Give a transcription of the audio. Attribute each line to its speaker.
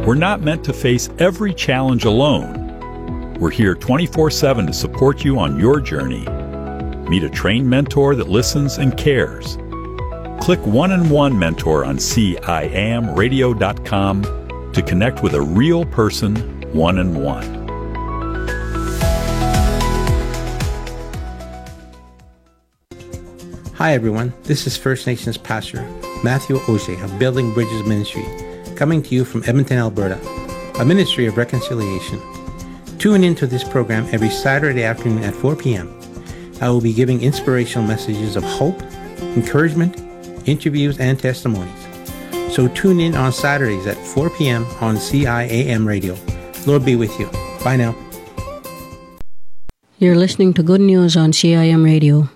Speaker 1: We're not meant to face every challenge alone. We're here 24/7 to support you on your journey. Meet a trained mentor that listens and cares. Click One-on-One Mentor on CIAMradio.com to connect with a real person one-on-one.
Speaker 2: Hi everyone, this is First Nations Pastor Matthew O'Shea of Building Bridges Ministry, coming to you from Edmonton, Alberta, a ministry of reconciliation. Tune into this program every Saturday afternoon at 4 p.m. I will be giving inspirational messages of hope, encouragement, interviews, and testimonies. So tune in on Saturdays at 4 p.m. on CIAM Radio. Lord be with you. Bye now.
Speaker 3: You're listening to Good News on CIM Radio.